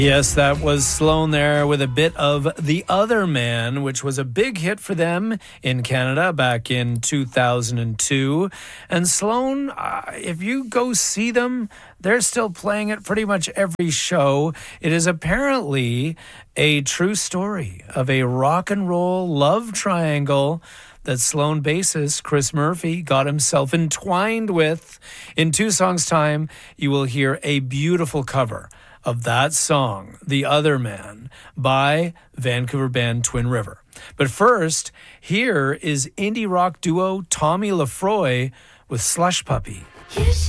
Yes, that was Sloan there with a bit of The Other Man, which was a big hit for them in Canada back in 2002. And Sloan, if you go see them, they're still playing it pretty much every show. It is apparently a true story of a rock and roll love triangle that Sloan bassist Chris Murphy got himself entwined with. In 2 songs' time, you will hear a beautiful cover of that song, The Other Man, by Vancouver band Twin River. But first, here is indie rock duo Tommy Lafroy with Slush Puppy. You